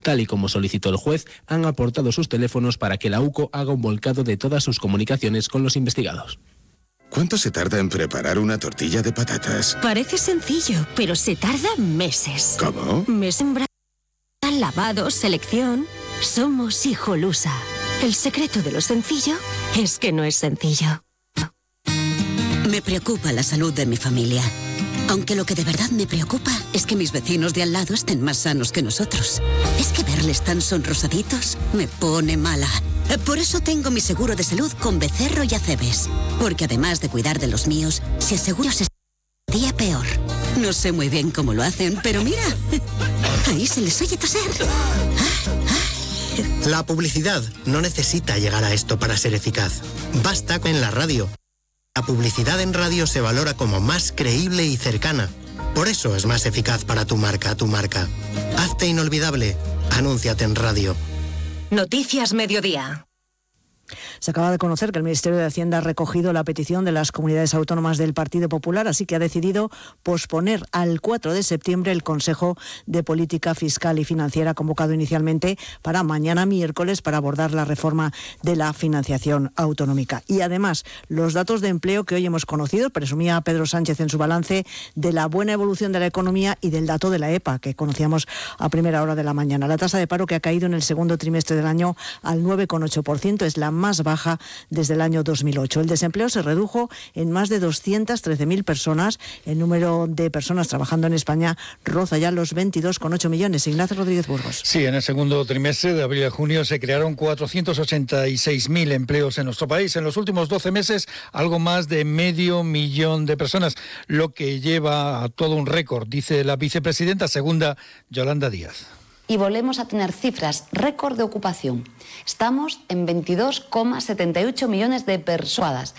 Tal y como solicitó el juez, han aportado sus teléfonos para que la UCO haga un volcado de todas sus comunicaciones con los investigados. ¿Cuánto se tarda en preparar una tortilla de patatas? Parece sencillo, pero se tarda meses. ¿Cómo? Meses en lavado, selección. Somos Hijolusa. El secreto de lo sencillo es que no es sencillo. Me preocupa la salud de mi familia. Aunque lo que de verdad me preocupa es que mis vecinos de al lado estén más sanos que nosotros. Es que verles tan sonrosaditos me pone mala. Por eso tengo mi seguro de salud con Becerro y Acebes. Porque además de cuidar de los míos, si aseguro se día peor. No sé muy bien cómo lo hacen, pero mira, ahí se les oye toser. La publicidad no necesita llegar a esto para ser eficaz. Basta con la radio. La publicidad en radio se valora como más creíble y cercana. Por eso es más eficaz para tu marca. Hazte inolvidable. Anúnciate en radio. Noticias Mediodía. Se acaba de conocer que el Ministerio de Hacienda ha recogido la petición de las comunidades autónomas del Partido Popular, así que ha decidido posponer al 4 de septiembre el Consejo de Política Fiscal y Financiera convocado inicialmente para mañana miércoles para abordar la reforma de la financiación autonómica. Y además, los datos de empleo que hoy hemos conocido, presumía Pedro Sánchez en su balance de la buena evolución de la economía y del dato de la EPA que conocíamos a primera hora de la mañana. La tasa de paro que ha caído en el segundo trimestre del año al 9,8% es la más baja desde el año 2008. El desempleo se redujo en más de 213.000 personas. El número de personas trabajando en España roza ya los 22,8 millones. Ignacio Rodríguez Burgos. Sí, en el segundo trimestre de abril a junio se crearon 486.000 empleos en nuestro país. En los últimos 12 meses, algo más de 500.000 de personas, lo que lleva a todo un récord, dice la vicepresidenta segunda, Yolanda Díaz. Y volvemos a tener cifras récord de ocupación. Estamos en 22,78 millones de personas.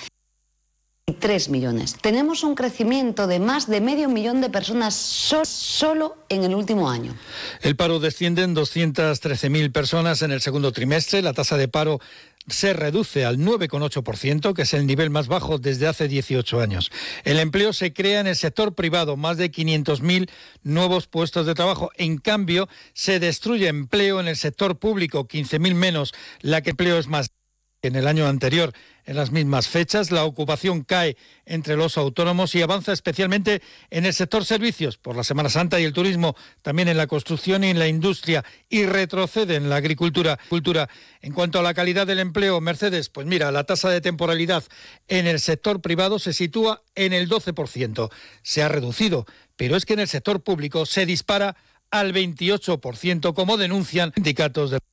3 millones. Tenemos un crecimiento de más de 500.000 de personas solo en el último año. El paro desciende en 213.000 personas en el segundo trimestre. La tasa de paro se reduce al 9,8%, que es el nivel más bajo desde hace 18 años. El empleo se crea en el sector privado, más de 500.000 nuevos puestos de trabajo. En cambio, se destruye empleo en el sector público, 15.000 menos. La que empleo es más que en el año anterior. En las mismas fechas, la ocupación cae entre los autónomos y avanza especialmente en el sector servicios, por la Semana Santa y el turismo, también en la construcción y en la industria, y retrocede en la agricultura. En cuanto a la calidad del empleo, Mercedes, pues mira, la tasa de temporalidad en el sector privado se sitúa en el 12%. Se ha reducido, pero es que en el sector público se dispara al 28%, como denuncian sindicatos de...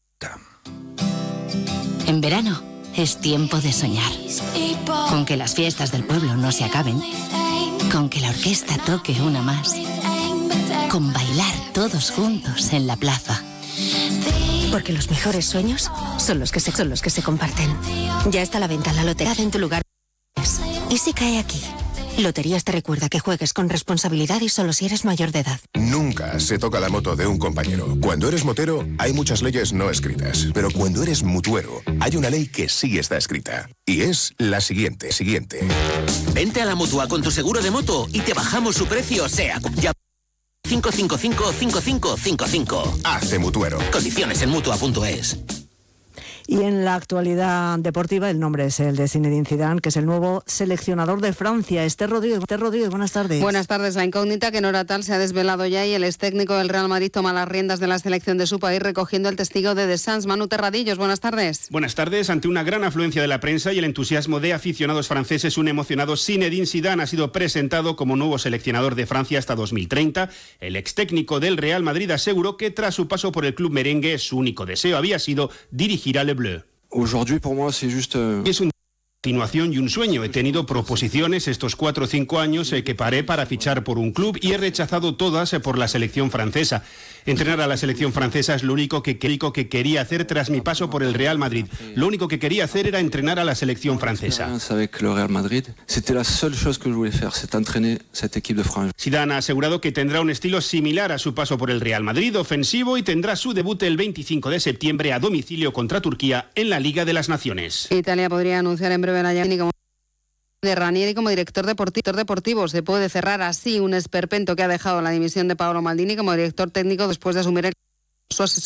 En verano es tiempo de soñar. Con que las fiestas del pueblo no se acaben. Con que la orquesta toque una más. Con bailar todos juntos en la plaza. Porque los mejores sueños son los que se comparten. Ya está a la venta la lotería en tu lugar. ¿Y si cae aquí? Loterías te recuerda que juegues con responsabilidad y solo si eres mayor de edad. Nunca se toca la moto de un compañero. Cuando eres motero, hay muchas leyes no escritas. Pero cuando eres mutuero, hay una ley que sí está escrita. Y es la siguiente. Vente a la Mutua con tu seguro de moto y te bajamos su precio, sea... 555-5555. Hazte mutuero. Condiciones en Mutua.es. Y en la actualidad deportiva, el nombre es el de Zinedine Zidane, que es el nuevo seleccionador de Francia. Esther Rodríguez, buenas tardes. Buenas tardes. La incógnita que no era tal se ha desvelado ya y el ex técnico del Real Madrid toma las riendas de la selección de su país recogiendo el testigo de The Sans. Manu Terradillos, buenas tardes. Buenas tardes. Ante una gran afluencia de la prensa y el entusiasmo de aficionados franceses, un emocionado Zinedine Zidane ha sido presentado como nuevo seleccionador de Francia hasta 2030. El ex técnico del Real Madrid aseguró que tras su paso por el club merengue, su único deseo había sido dirigir a Le Bleu. Aujourd'hui, pour moi, c'est juste... Es una continuación y un sueño. He tenido proposiciones estos 4 o 5 años que paré para fichar por un club y he rechazado todas por la selección francesa. Entrenar a la selección francesa es lo único que quería hacer tras mi paso por el Real Madrid. Lo único que quería hacer era entrenar a la selección francesa. Avec le Real Madrid, c'était la seule chose que je voulais faire, c'est entraîner cette équipe de France. Zidane ha asegurado que tendrá un estilo similar a su paso por el Real Madrid, ofensivo, y tendrá su debut el 25 de septiembre a domicilio contra Turquía en la Liga de las Naciones. Italia podría anunciar en breve la llegada de Ranieri como director deportivo. Se puede cerrar así un esperpento que ha dejado la dimisión de Paolo Maldini como director técnico después de asumir su asesor.